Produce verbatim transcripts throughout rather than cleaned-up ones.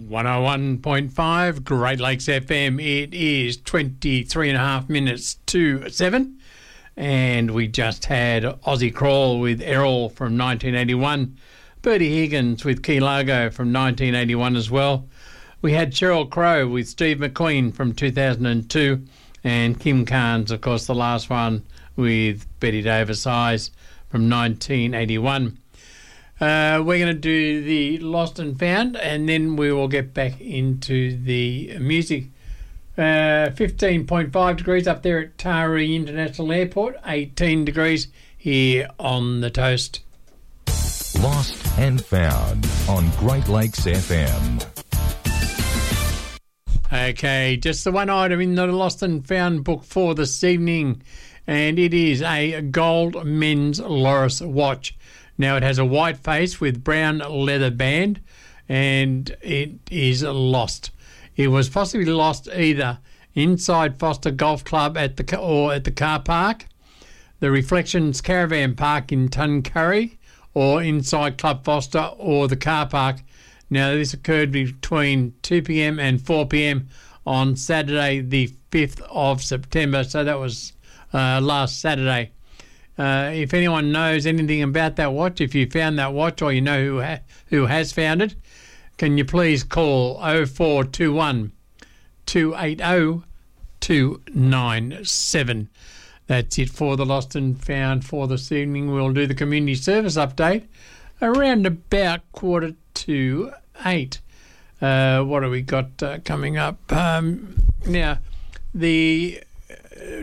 one oh one point five Great Lakes F M. It is twenty-three and a half minutes to seven, and we just had Aussie Crawl with Errol from nineteen eighty-one, Bertie Higgins with Key Largo from nineteen eighty-one as well. We had Sheryl Crow with Steve McQueen from two thousand two, and Kim Carnes, of course, the last one with Betty Davis Eyes from nineteen eighty-one. Uh, we're going to do the Lost and Found, and then we will get back into the music. Uh, fifteen point five degrees up there at Taree International Airport, eighteen degrees here on the Toast. Lost and Found on Great Lakes F M. Okay, just the one item in the Lost and Found book for this evening, and it is a gold men's Loris watch. Now, it has a white face with brown leather band, and it is lost. It was possibly lost either inside Foster Golf Club at the or at the car park, the Reflections Caravan Park in Tuncurry, or inside Club Foster or the car park. Now, this occurred between two p.m. and four p.m. on Saturday, the fifth of September, so that was uh, last Saturday. Uh, if anyone knows anything about that watch, if you found that watch or you know who ha- who has found it, can you please call oh four two one, two eight oh, two nine seven. That's it for the Lost and Found for this evening. We'll do the community service update around about quarter to eight. Uh, what have we got uh, coming up? Um, now, the Uh,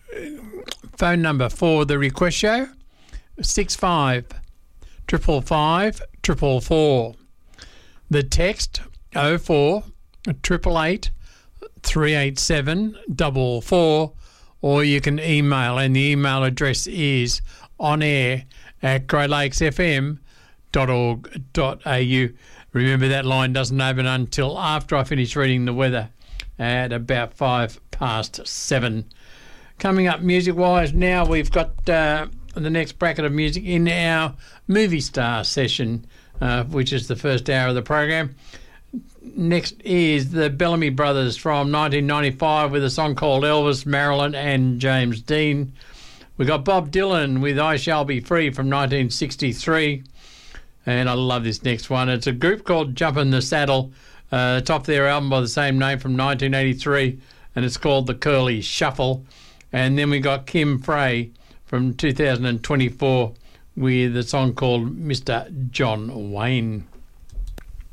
phone number for the request show, six five triple five triple four. The text oh four triple eight three eight seven four four, or you can email, and the email address is onair at great lakes f m dot org dot a u. Remember, that line doesn't open until after I finish reading the weather at about five past seven. Coming up music-wise, now we've got uh, the next bracket of music in our movie star session, uh, which is the first hour of the program. Next is the Bellamy Brothers from nineteen ninety-five with a song called Elvis, Marilyn and James Dean. We've got Bob Dylan with I Shall Be Free from nineteen sixty-three. And I love this next one. It's a group called Jump in the Saddle. Uh, it's off their album by the same name from nineteen eighty-three, and it's called The Curly Shuffle. And then we got Kim Frey from two thousand twenty-four with a song called Mister John Wayne.